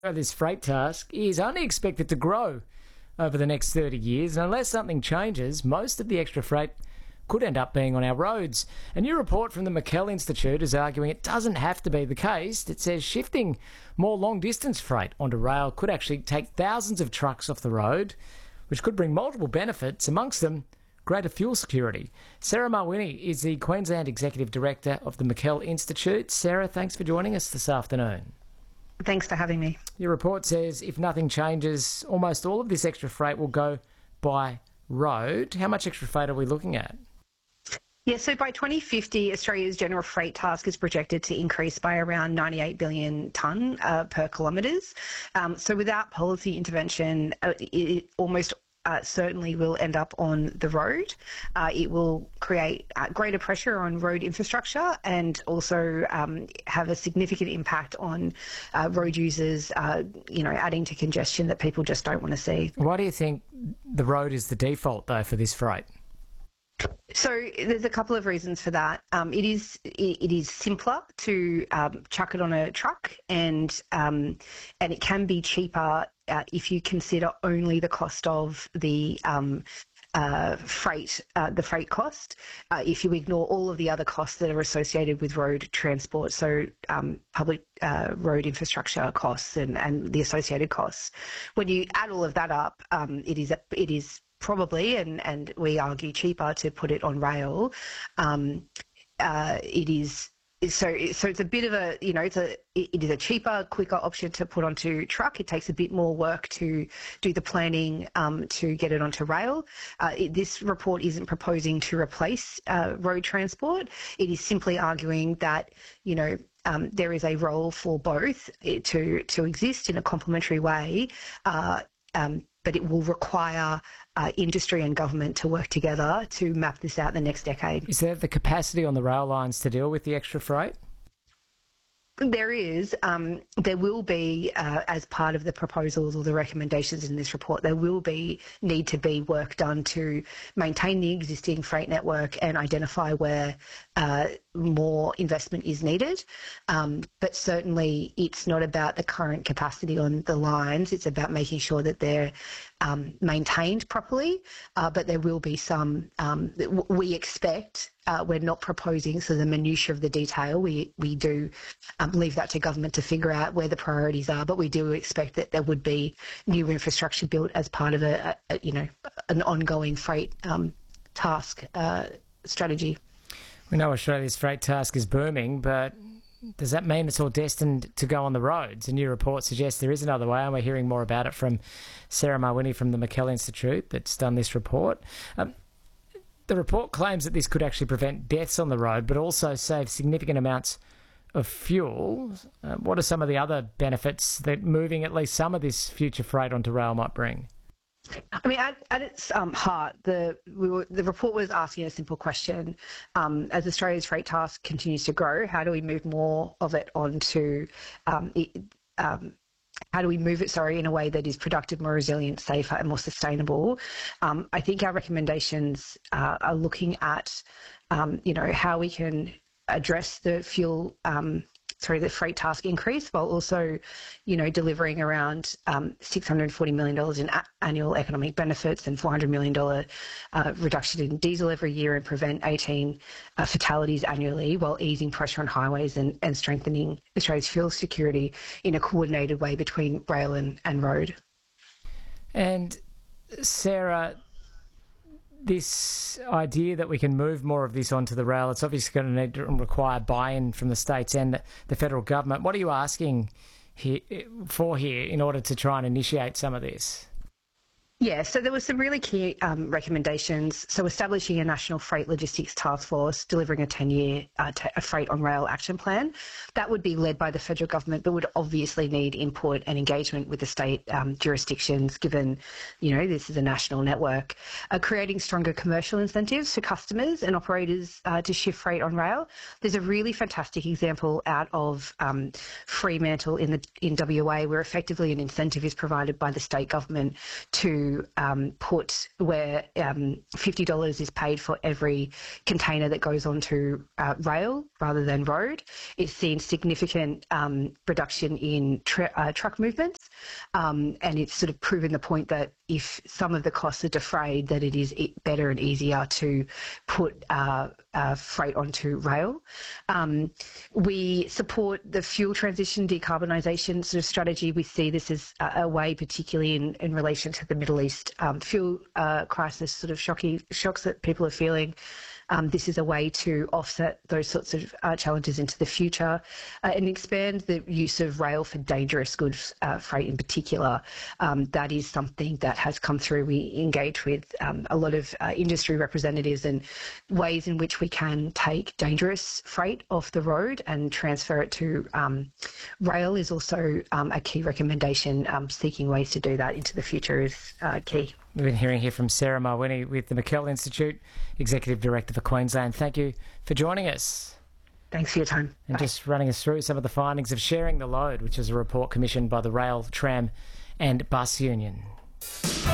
This freight task is only expected to grow over the next 30 years, and unless something changes, most of the extra freight could end up being on our roads. A new report from the McKell Institute is arguing it doesn't have to be the case. It says shifting more long-distance freight onto rail could actually take thousands of trucks off the road, which could bring multiple benefits, amongst them greater fuel security. Sarah Mawhinney is the Queensland Executive Director of the McKell Institute. Sarah, thanks for joining us this afternoon. Thanks for having me. Your report says if nothing changes, almost all of this extra freight will go by road. How much extra freight are we looking at? Yeah, so by 2050, Australia's general freight task is projected to increase by around 98 billion tonne per kilometres. So without policy intervention, it almost certainly will end up on the road. It will create greater pressure on road infrastructure and also have a significant impact on road users, adding to congestion that people just don't want to see. Why do you think the road is the default, though, for this freight? So there's a couple of reasons for that. It is simpler to chuck it on a truck, and it can be cheaper if you consider only the cost of the freight cost. If you ignore all of the other costs that are associated with road transport, so public road infrastructure costs and the associated costs. When you add all of that up, it is probably, and we argue, cheaper to put it on rail. It is it's a bit of a, it is a cheaper, quicker option to put onto truck. It takes a bit more work to do the planning to get it onto rail. This report isn't proposing to replace road transport. It is simply arguing that, there is a role for both to exist in a complementary way, but it will require industry and government to work together to map this out the next decade. Is there the capacity on the rail lines to deal with the extra freight? There is. There will be, as part of the proposals or the recommendations in this report, there will need to be work done to maintain the existing freight network and identify where more investment is needed. But certainly it's not about the current capacity on the lines. It's about making sure that they're maintained properly. But there will be some, we expect, we're not proposing, so the minutiae of the detail, we do leave that to government to figure out where the priorities are, but we do expect that there would be new infrastructure built as part of an ongoing freight task strategy. We know Australia's freight task is booming, but does that mean it's all destined to go on the roads? A new report suggests there is another way, and we're hearing more about it from Sarah Mawhinney from the McKell Institute that's done this report. The report claims that this could actually prevent deaths on the road, but also save significant amounts of fuel. What are some of the other benefits that moving at least some of this future freight onto rail might bring? I mean, at its heart, the report was asking a simple question. As Australia's freight task continues to grow, how do we move more of it onto how do we move it, in a way that is productive, more resilient, safer and more sustainable? I think our recommendations are looking at, how we can address the the freight task increase while also, delivering around $640 million in annual economic benefits and $400 million reduction in diesel every year, and prevent 18 fatalities annually, while easing pressure on highways and strengthening Australia's fuel security in a coordinated way between rail and road. And Sarah, this idea that we can move more of this onto the rail, it's obviously going to need to require buy-in from the states and the federal government. What are you asking here in order to try and initiate some of this? Yeah, so there were some really key recommendations. So establishing a national freight logistics task force, delivering a 10-year freight on rail action plan. That would be led by the federal government, but would obviously need input and engagement with the state jurisdictions, given, this is a national network. Creating stronger commercial incentives for customers and operators to shift freight on rail. There's a really fantastic example out of Fremantle in WA, where effectively an incentive is provided by the state government to to put where $50 is paid for every container that goes onto rail rather than road. It's seen significant reduction in truck movements, and it's sort of proven the point that if some of the costs are defrayed, that it is better and easier to put freight onto rail. We support the fuel transition decarbonisation sort of strategy. We see this as a way, particularly in relation to the Middle East fuel crisis, sort of shocks that people are feeling. This is a way to offset those sorts of challenges into the future and expand the use of rail for dangerous goods freight in particular. That is something that has come through. We engage with a lot of industry representatives, and ways in which we can take dangerous freight off the road and transfer it to rail is also a key recommendation. Seeking ways to do that into the future is key. We've been hearing here from Sarah Mawhinney with the McKell Institute, Executive Director for Queensland. Thank you for joining us. Thanks for your time. And just running us through some of the findings of Sharing the Load, which is a report commissioned by the Rail, Tram and Bus Union.